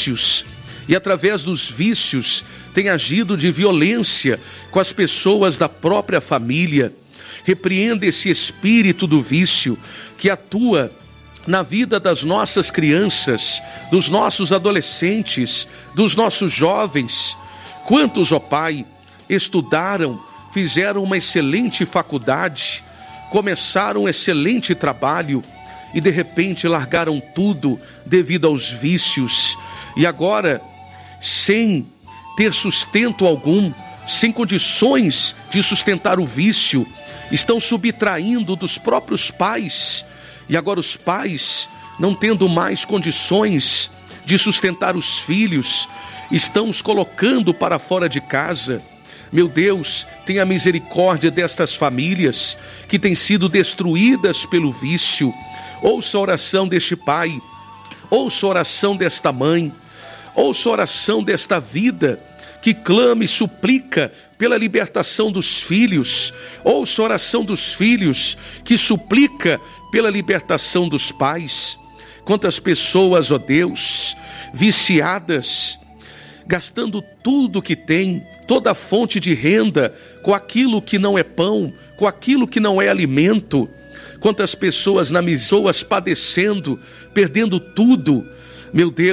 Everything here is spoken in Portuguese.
vícios, e através dos vícios tem agido de violência com as pessoas da própria família. Repreenda esse espírito do vício que atua na vida das nossas crianças, dos nossos adolescentes, dos nossos jovens. Quantos, ó Pai, estudaram, fizeram uma excelente faculdade, começaram um excelente trabalho e de repente largaram tudo devido aos vícios. E agora, sem ter sustento algum, sem condições de sustentar o vício, estão subtraindo dos próprios pais. E agora os pais, não tendo mais condições de sustentar os filhos, estão os colocando para fora de casa. Meu Deus, tenha misericórdia destas famílias que têm sido destruídas pelo vício. Ouça a oração deste pai, ouça a oração desta mãe, ouça a oração desta vida que clama e suplica pela libertação dos filhos. Ouça a oração dos filhos que suplica pela libertação dos pais. Quantas pessoas, ó Deus, viciadas, gastando tudo que tem, toda a fonte de renda, com aquilo que não é pão, com aquilo que não é alimento. Quantas pessoas padecendo, perdendo tudo. Meu Deus,